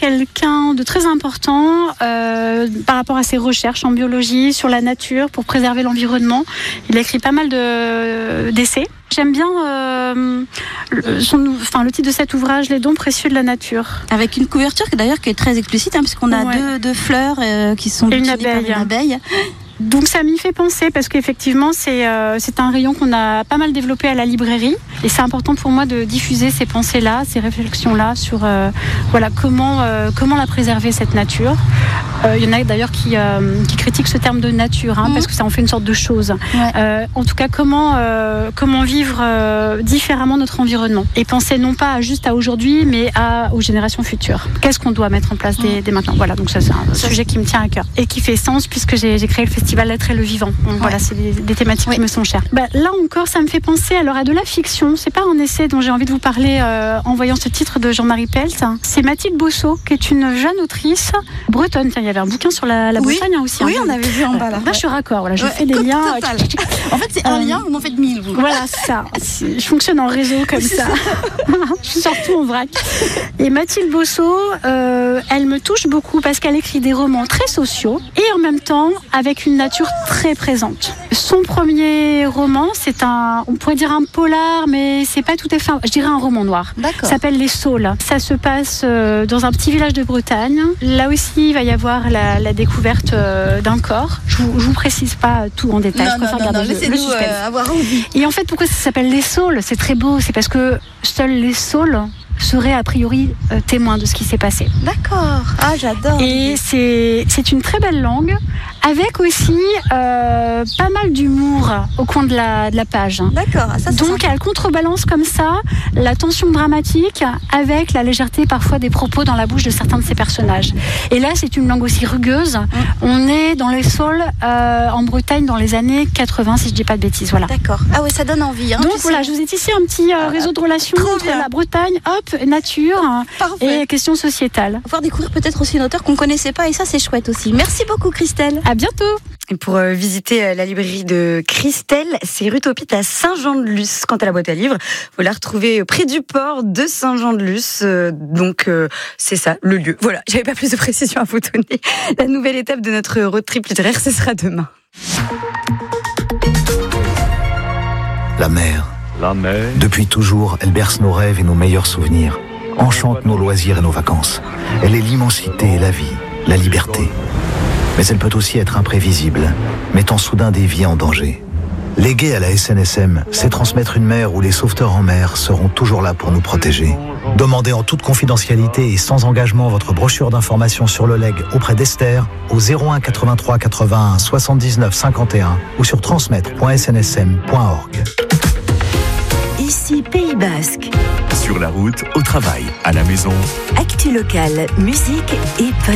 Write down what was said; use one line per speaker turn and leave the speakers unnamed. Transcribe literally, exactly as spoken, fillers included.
quelqu'un de très important euh, par rapport à ses recherches en biologie, sur la nature, pour préserver l'environnement. Il a écrit pas mal de, d'essais. J'aime bien euh, le, son, enfin, le titre de cet ouvrage, Les dons précieux de la nature.
Avec une couverture d'ailleurs qui est très explicite, hein, puisqu'on a ouais. deux, deux fleurs euh, qui sont
et une
abeille. Par une abeille.
Donc ça m'y fait penser parce qu'effectivement c'est, euh, c'est un rayon qu'on a pas mal développé à la librairie et c'est important pour moi de diffuser ces pensées-là, ces réflexions-là sur euh, voilà, comment, euh, comment la préserver cette nature. Euh, il y en a d'ailleurs qui, euh, qui critiquent ce terme de nature hein, mmh. parce que ça en fait une sorte de chose. Ouais. Euh, en tout cas comment, euh, comment vivre euh, différemment notre environnement et penser non pas juste à aujourd'hui mais à, aux générations futures. Qu'est-ce qu'on doit mettre en place mmh. dès, dès maintenant. Voilà, donc ça c'est un ça, sujet qui me tient à cœur et qui fait sens puisque j'ai, j'ai créé le festival L'être et le vivant. Donc, ouais. Voilà, c'est des, des thématiques oui. qui me sont chères. Bah, là encore, ça me fait penser alors à de la fiction. C'est pas un essai dont j'ai envie de vous parler euh, en voyant ce titre de Jean-Marie Pelt. C'est Mathilde Bosso, qui est une jeune autrice bretonne. Tiens, il y avait un bouquin sur la, la
oui.
Bretagne hein, aussi.
Oui,
hein.
on avait vu en bas là.
Là, je suis raccord. Voilà, je ouais. fais des liens.
En fait, c'est un euh, lien, vous m'en faites mille. Vous.
Voilà, ça. C'est, je fonctionne en réseau comme ça. Je suis surtout en vrac. Et Mathilde Bosso, euh, elle me touche beaucoup parce qu'elle écrit des romans très sociaux et en même temps avec une nature très présente. Son premier roman, c'est un, on pourrait dire un polar, mais c'est pas tout à fait, un, je dirais un roman noir.
D'accord.
Ça s'appelle Les Saules. Ça se passe euh, dans un petit village de Bretagne. Là aussi, il va y avoir la, la découverte euh, d'un corps. Je vous, je vous précise pas tout en détail.
Non,
je préfère
non, non,
garder
non,
le, le suspense.
Euh, avoir envie.
Et en fait, pourquoi ça s'appelle Les Saules ? C'est très beau. C'est parce que seuls les saules seraient a priori euh, témoins de ce qui s'est passé.
D'accord. Ah, j'adore.
Et c'est, c'est une très belle langue, avec aussi euh, pas mal d'humour au coin de la, de la page.
D'accord. Ça,
donc elle contrebalance comme ça la tension dramatique avec la légèreté parfois des propos dans la bouche de certains de ses personnages. Et là, c'est une langue aussi rugueuse. Mmh. On est dans les Saules, euh, en Bretagne, dans les années quatre-vingts, si je dis pas de bêtises. Voilà.
D'accord. Ah oui, ça donne envie. Hein,
donc voilà, sais. Je vous ai tissé un petit euh, réseau de relations entre la Bretagne, hop, nature Parfait. Et questions sociétales.
On va pouvoir découvrir peut-être aussi une auteure qu'on connaissait pas et ça, c'est chouette aussi. Merci beaucoup, Christelle.
À bientôt.
Et pour euh, visiter euh, la librairie de Christelle, c'est rue Topit à Saint-Jean-de-Luz. Quant à la boîte à livres, vous la retrouvez près du port de Saint-Jean-de-Luz. Euh, donc, euh, c'est ça, le lieu. Voilà, j'avais pas plus de précision à vous donner. La nouvelle étape de notre road trip littéraire, ce sera demain.
La mer. La mer. Depuis toujours, elle berce nos rêves et nos meilleurs souvenirs. Enchante nos loisirs et nos vacances. Elle est l'immensité et la vie, la liberté. Mais elle peut aussi être imprévisible, mettant soudain des vies en danger. Léguer à la S N S M, c'est transmettre une mer où les sauveteurs en mer seront toujours là pour nous protéger. Demandez en toute confidentialité et sans engagement votre brochure d'information sur le legs auprès d'Esther au zéro un quatre-vingt-trois quatre-vingt-un soixante-dix-neuf cinquante et un ou sur transmettre point s n s m point org.
Ici Pays Basque.
Sur la route, au travail, à la maison.
Actu locale, musique et